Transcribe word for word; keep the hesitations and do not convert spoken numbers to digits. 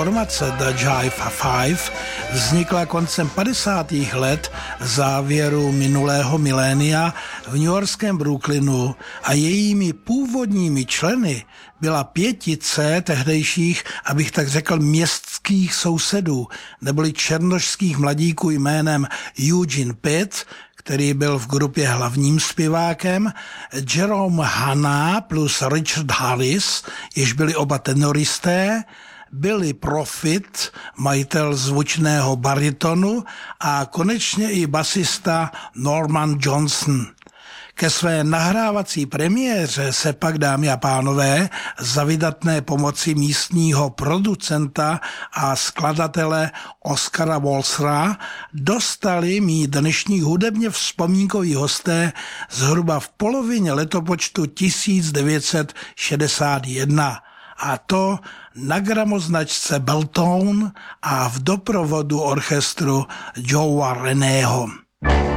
Formace The Jive Five vznikla koncem padesátých let závěru minulého milénia v newyorském Brooklynu a jejími původními členy byla pětice tehdejších, abych tak řekl, městských sousedů, neboli černošských mladíků jménem Eugene Pitt, který byl v grupě hlavním zpěvákem, Jerome Hanna plus Richard Harris, jež byli oba tenoristé, Billy Profit, majitel zvučného baritonu a konečně i basista Norman Johnson. Ke své nahrávací premiéře se pak, dámy a pánové, za vydatné pomoci místního producenta a skladatele Oscara Walsera dostali mí dnešní hudebně vzpomínkoví hosté zhruba v polovině letopočtu tisíc devět set šedesát jedna. A to na gramoznačce Beltone a v doprovodu orchestru Joea Reného.